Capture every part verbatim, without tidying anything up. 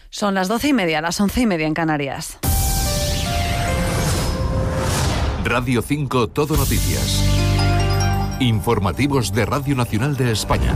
Son las doce y media, las once y media en Canarias. Radio cinco Todo Noticias. Informativos de Radio Nacional de España.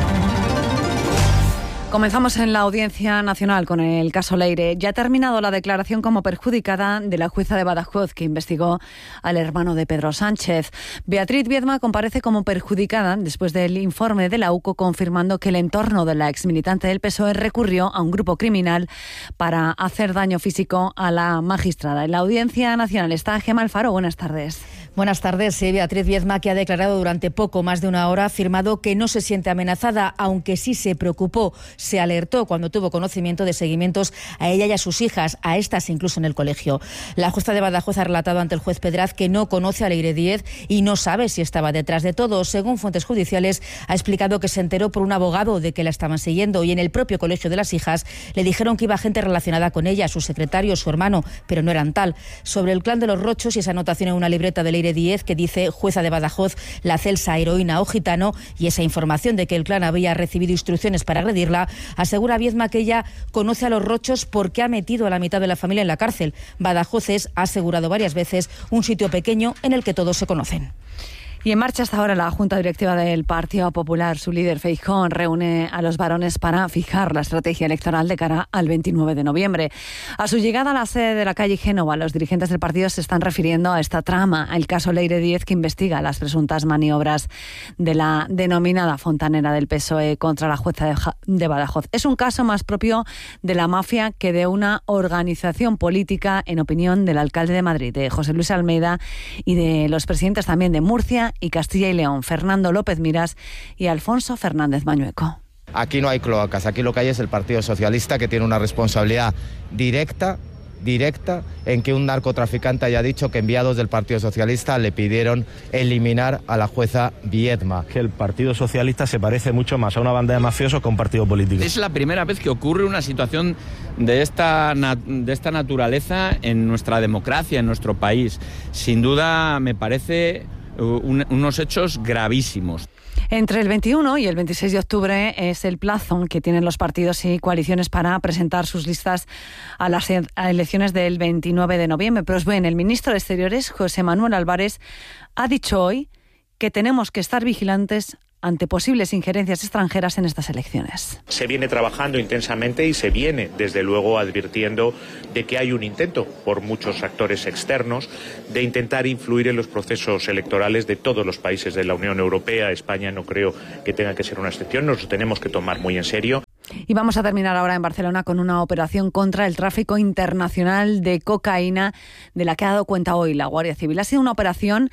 Comenzamos en la Audiencia Nacional con el caso Leire. Ya ha terminado la declaración como perjudicada de la jueza de Badajoz que investigó al hermano de Pedro Sánchez. Beatriz Viedma comparece como perjudicada después del informe de la U C O confirmando que el entorno de la exmilitante del P S O E recurrió a un grupo criminal para hacer daño físico a la magistrada. En la Audiencia Nacional está Gemma Alfaro. Buenas tardes. Buenas tardes. Sí, Beatriz Viedma, que ha declarado durante poco más de una hora, ha afirmado que no se siente amenazada, aunque sí se preocupó. Se alertó cuando tuvo conocimiento de seguimientos a ella y a sus hijas, a estas incluso en el colegio. La jueza de Badajoz ha relatado ante el juez Pedraz que no conoce a Leire Díez y no sabe si estaba detrás de todo. Según fuentes judiciales, ha explicado que se enteró por un abogado de que la estaban siguiendo y en el propio colegio de las hijas le dijeron que iba gente relacionada con ella, su secretario, su hermano, pero no eran tal. Sobre el clan de los Rochos y esa anotación en una libreta de Leire Díez que dice jueza de Badajoz, la Celsa, heroína o gitano, y esa información de que el clan había recibido instrucciones para agredirla, asegura Viedma que ella conoce a los Rochos porque ha metido a la mitad de la familia en la cárcel. Badajoz es, ha asegurado varias veces, un sitio pequeño en el que todos se conocen. Y en marcha hasta ahora la Junta Directiva del Partido Popular. Su líder, Feijóo, reúne a los varones para fijar la estrategia electoral de cara al veintinueve de noviembre. A su llegada a la sede de la calle Génova, los dirigentes del partido se están refiriendo a esta trama, el caso Leire Díez, que investiga las presuntas maniobras de la denominada fontanera del P S O E contra la jueza de Badajoz. Es un caso más propio de la mafia que de una organización política, en opinión del alcalde de Madrid, de José Luis Almeida, y de los presidentes también de Murcia y Castilla y León, Fernando López Miras y Alfonso Fernández Mañueco. Aquí no hay cloacas, aquí lo que hay es el Partido Socialista, que tiene una responsabilidad directa, directa, en que un narcotraficante haya dicho que enviados del Partido Socialista le pidieron eliminar a la jueza Viedma. Que el Partido Socialista se parece mucho más a una banda de mafiosos que a un partido político. Es la primera vez que ocurre una situación de esta, de esta naturaleza en nuestra democracia, en nuestro país. Sin duda me parece Un, unos hechos gravísimos. Entre el veintiuno y el veintiséis de octubre es el plazo que tienen los partidos y coaliciones para presentar sus listas a las elecciones del veintinueve de noviembre. Pero bien, el ministro de Exteriores, José Manuel Álvarez, ha dicho hoy que tenemos que estar vigilantes ante posibles injerencias extranjeras en estas elecciones. Se viene trabajando intensamente y se viene, desde luego, advirtiendo de que hay un intento por muchos actores externos de intentar influir en los procesos electorales de todos los países de la Unión Europea. España no creo que tenga que ser una excepción, nos lo tenemos que tomar muy en serio. Y vamos a terminar ahora en Barcelona con una operación contra el tráfico internacional de cocaína de la que ha dado cuenta hoy la Guardia Civil. Ha sido una operación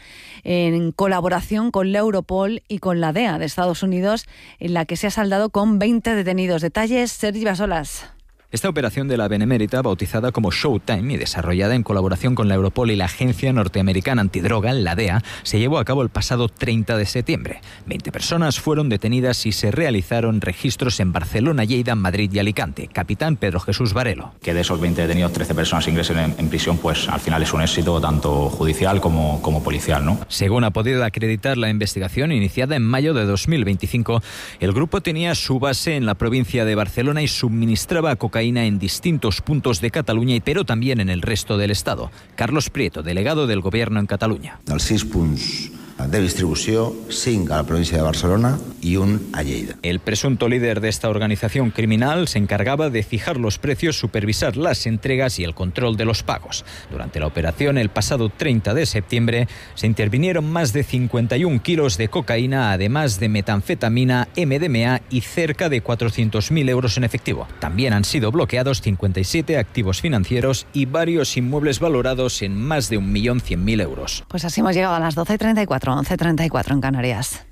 en colaboración con la Europol y con la D E A de Estados Unidos, en la que se ha saldado con veinte detenidos. Detalles, Sergi Basolas. Esta operación de la Benemérita, bautizada como Showtime y desarrollada en colaboración con la Europol y la Agencia Norteamericana Antidroga, la D E A, se llevó a cabo el pasado treinta de septiembre. veinte personas fueron detenidas y se realizaron registros en Barcelona, Lleida, Madrid y Alicante. Capitán Pedro Jesús Varelo. Que de esos veinte detenidos, trece personas ingresen en, en prisión, pues al final es un éxito tanto judicial como, como policial, ¿no? Según ha podido acreditar la investigación iniciada en mayo de dos mil veinticinco, el grupo tenía su base en la provincia de Barcelona y suministraba cocaína en distintos puntos de Cataluña, pero también en el resto del Estado. Carlos Prieto, delegado del Gobierno en Cataluña. Els sis punts de distribució, cinc a la provincia de Barcelona y un a Lleida. El presunto líder de esta organización criminal se encargaba de fijar los precios, supervisar las entregas y el control de los pagos. Durante la operación, el pasado treinta de septiembre, se intervinieron más de cincuenta y un kilos de cocaína, además de metanfetamina, M D M A y cerca de cuatrocientos mil euros en efectivo. También han sido bloqueados cincuenta y siete activos financieros y varios inmuebles valorados en más de un millón cien mil euros. Pues así hemos llegado a las doce y treinta y cuatro. once y treinta y cuatro en Canarias.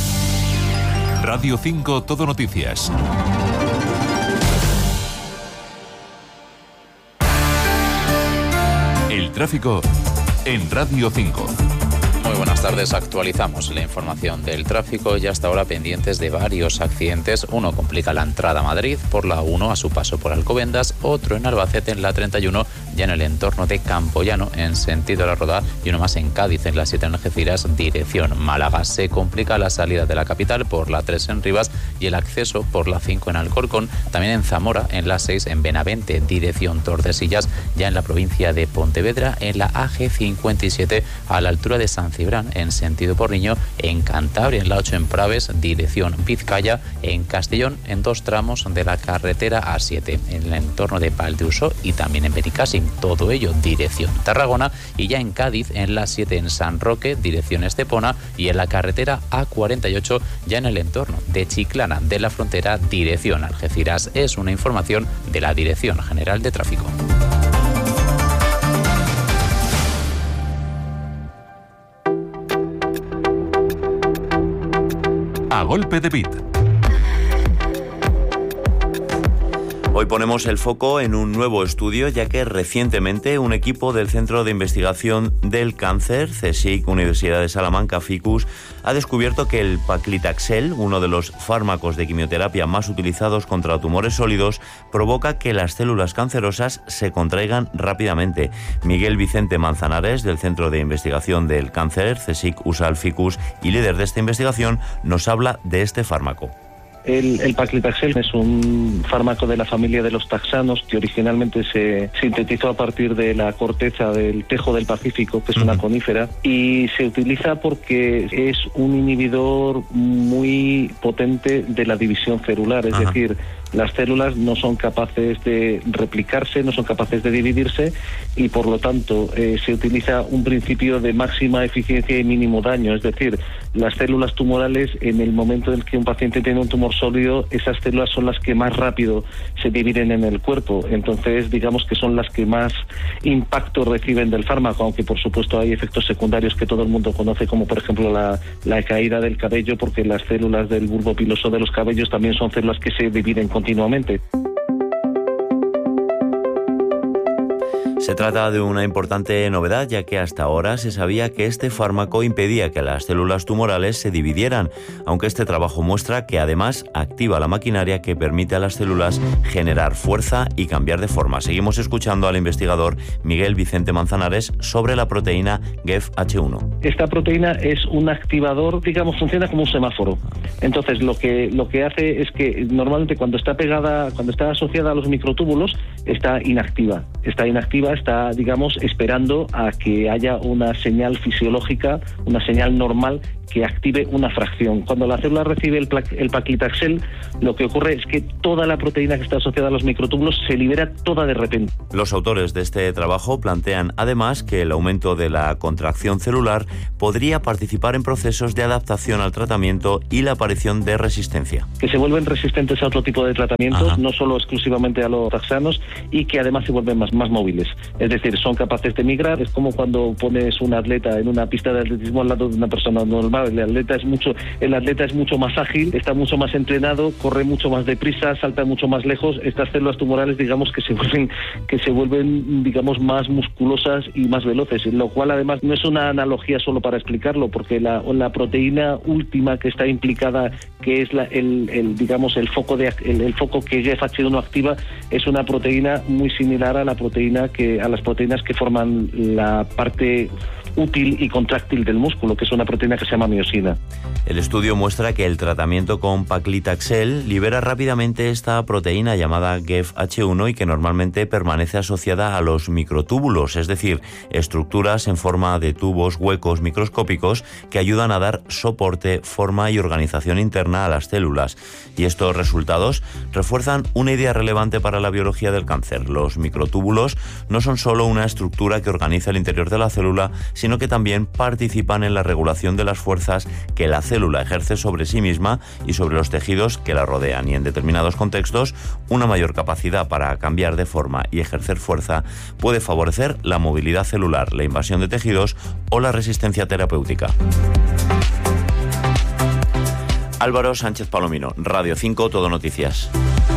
Radio cinco Todo Noticias. El tráfico en Radio cinco. Muy buenas tardes, actualizamos la información del tráfico y hasta ahora pendientes de varios accidentes. Uno complica la entrada a Madrid por la uno a su paso por Alcobendas, otro en Albacete en la treinta y uno, ya en el entorno de Campoyano en sentido La Roda, y uno más en Cádiz en la siete en Algeciras dirección Málaga. Se complica la salida de la capital por la tres en Rivas y el acceso por la cinco en Alcorcón, también en Zamora, en la seis en Benavente, dirección Tordesillas, ya en la provincia de Pontevedra, en la A G cincuenta y siete a la altura de San Cibrán, en sentido Porriño, en Cantabria, en la ocho en Praves, dirección Vizcaya, en Castellón, en dos tramos de la carretera A siete, en el entorno de Valdeusó y también en Benicàssim, todo ello dirección Tarragona, y ya en Cádiz, en la siete en San Roque, dirección Estepona, y en la carretera A cuarenta y ocho, ya en el entorno de Chiclana de la Frontera, dirección Algeciras. Es una información de la Dirección General de Tráfico. A golpe de beat. Hoy ponemos el foco en un nuevo estudio, ya que recientemente un equipo del Centro de Investigación del Cáncer, CSIC, Universidad de Salamanca, Ficus, ha descubierto que el paclitaxel, uno de los fármacos de quimioterapia más utilizados contra tumores sólidos, provoca que las células cancerosas se contraigan rápidamente. Miguel Vicente Manzanares, del Centro de Investigación del Cáncer, CSIC, U S A L, Ficus, y líder de esta investigación, nos habla de este fármaco. El, el paclitaxel es un fármaco de la familia de los taxanos que originalmente se sintetizó a partir de la corteza del tejo del Pacífico, que es una conífera, y se utiliza porque es un inhibidor muy potente de la división celular, es Ajá. decir, las células no son capaces de replicarse, no son capaces de dividirse y por lo tanto eh, se utiliza un principio de máxima eficiencia y mínimo daño, es decir, las células tumorales en el momento en que un paciente tiene un tumor sólido, esas células son las que más rápido se dividen en el cuerpo, entonces digamos que son las que más impacto reciben del fármaco, aunque por supuesto hay efectos secundarios que todo el mundo conoce, como por ejemplo la, la caída del cabello, porque las células del bulbo piloso de los cabellos también son células que se dividen continuamente. Se trata de una importante novedad, ya que hasta ahora se sabía que este fármaco impedía que las células tumorales se dividieran, aunque este trabajo muestra que además activa la maquinaria que permite a las células generar fuerza y cambiar de forma. Seguimos escuchando al investigador Miguel Vicente Manzanares sobre la proteína G E F H uno. Esta proteína es un activador, digamos, funciona como un semáforo. Entonces, lo que lo que hace es que normalmente cuando está pegada, cuando está asociada a los microtúbulos, está inactiva. Está inactiva, está, digamos, esperando a que haya una señal fisiológica, una señal normal que active una fracción. Cuando la célula recibe el, el paclitaxel, lo que ocurre es que toda la proteína que está asociada a los microtúbulos se libera toda de repente. Los autores de este trabajo plantean además que el aumento de la contracción celular podría participar en procesos de adaptación al tratamiento y la aparición de resistencia. Que se vuelven resistentes a otro tipo de tratamientos, Ajá. no solo exclusivamente a los taxanos, y que además se vuelven más, más móviles. Es decir, son capaces de migrar. Es como cuando pones un atleta en una pista de atletismo al lado de una persona normal. El atleta es mucho, el atleta es mucho más ágil, está mucho más entrenado, corre mucho más deprisa, salta mucho más lejos. Estas células tumorales, digamos, que se vuelven, que se vuelven, digamos, más musculosas y más veloces, lo cual además no es una analogía solo para explicarlo, porque la, la proteína última que está implicada, que es la, el, el, digamos, el foco de el, el foco que G E F H uno activa, es una proteína muy similar a la proteína que a las proteínas que forman la parte útil y contráctil del músculo, que es una proteína que se llama miosina. El estudio muestra que el tratamiento con paclitaxel libera rápidamente esta proteína llamada G E F H uno y que normalmente permanece asociada a los microtúbulos, es decir, estructuras en forma de tubos huecos microscópicos que ayudan a dar soporte, forma y organización interna a las células. Y estos resultados refuerzan una idea relevante para la biología del cáncer. Los microtúbulos no son solo una estructura que organiza el interior de la célula, sino que también participan en la regulación de las fuerzas que la célula ejerce sobre sí misma y sobre los tejidos que la rodean, y en determinados contextos una mayor capacidad para cambiar de forma y ejercer fuerza puede favorecer la movilidad celular, la invasión de tejidos o la resistencia terapéutica. Álvaro Sánchez Palomino, Radio cinco, Todo Noticias.